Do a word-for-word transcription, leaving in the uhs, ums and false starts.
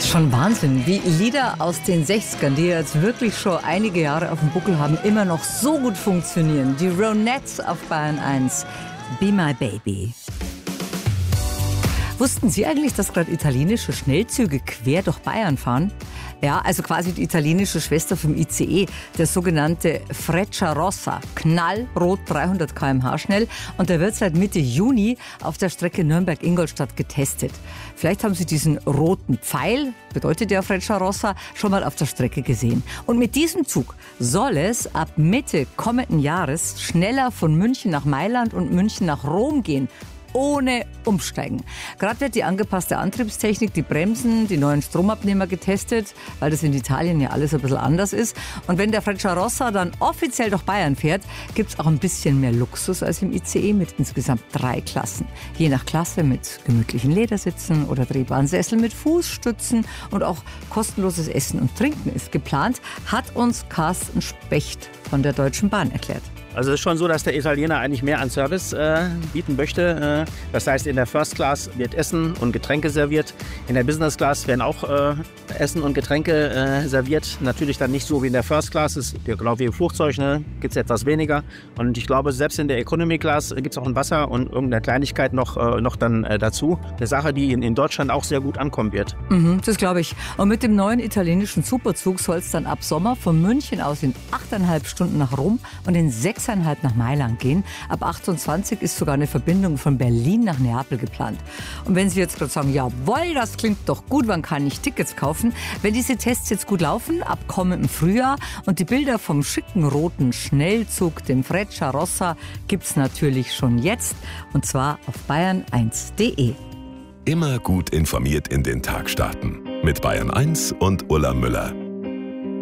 Schon Wahnsinn, wie Lieder aus den sechzigern, die jetzt wirklich schon einige Jahre auf dem Buckel haben, immer noch so gut funktionieren. Die Ronettes auf Bayern eins. Be My Baby. Wussten Sie eigentlich, dass gerade italienische Schnellzüge quer durch Bayern fahren? Ja, also quasi die italienische Schwester vom I C E, der sogenannte Frecciarossa, knallrot dreihundert Kilometer pro Stunde schnell, und der wird seit Mitte Juni auf der Strecke Nürnberg-Ingolstadt getestet. Vielleicht haben Sie diesen roten Pfeil, bedeutet ja Frecciarossa, schon mal auf der Strecke gesehen. Und mit diesem Zug soll es ab Mitte kommenden Jahres schneller von München nach Mailand und München nach Rom gehen. Ohne Umsteigen. Gerade wird die angepasste Antriebstechnik, die Bremsen, die neuen Stromabnehmer getestet, weil das in Italien ja alles ein bisschen anders ist. Und wenn der Frecciarossa dann offiziell durch Bayern fährt, gibt es auch ein bisschen mehr Luxus als im I C E mit insgesamt drei Klassen. Je nach Klasse mit gemütlichen Ledersitzen oder drehbaren Sesseln mit Fußstützen, und auch kostenloses Essen und Trinken ist geplant, hat uns Carsten Specht von der Deutschen Bahn erklärt. Also es ist schon so, dass der Italiener eigentlich mehr an Service äh, bieten möchte. Äh, das heißt, in der First Class wird Essen und Getränke serviert. In der Business Class werden auch äh, Essen und Getränke äh, serviert. Natürlich dann nicht so wie in der First Class. Das ist genau wie im Flugzeug, ne, gibt es etwas weniger. Und ich glaube, selbst in der Economy Class gibt es auch ein Wasser und irgendeine Kleinigkeit noch, äh, noch dann äh, dazu. Eine Sache, die in, in Deutschland auch sehr gut ankommen wird. Mhm, das glaube ich. Und mit dem neuen italienischen Superzug soll es dann ab Sommer von München aus in achteinhalb Stunden nach Rom und in sechseinhalb nach Mailand gehen. Ab achtundzwanzig ist sogar eine Verbindung von Berlin nach Neapel geplant. Und wenn Sie jetzt gerade sagen, jawohl, das klingt doch gut, wann kann ich Tickets kaufen? Wenn diese Tests jetzt gut laufen, ab kommendem Frühjahr, und die Bilder vom schicken roten Schnellzug, dem Frecciarossa, gibt's natürlich schon jetzt, und zwar auf bayern eins punkt de. Immer gut informiert in den Tag starten. Mit Bayern eins und Ulla Müller.